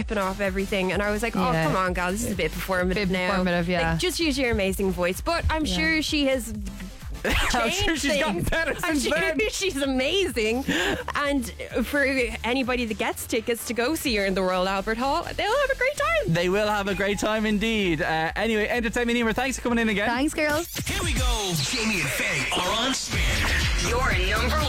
ripping off everything, and I was like, oh, come on, gal, this is a bit performative now. Like, just use your amazing voice. But I'm sure she has I'm sure she's gotten better I'm since sure then. she's amazing. And for anybody that gets tickets to go see her in the Royal Albert Hall, they'll have a great time. They will have a great time indeed. Anyway, Entertainment Emer, thanks for coming in again. Thanks, girls. Here we go. Jamie and Faye are on Spin. Your number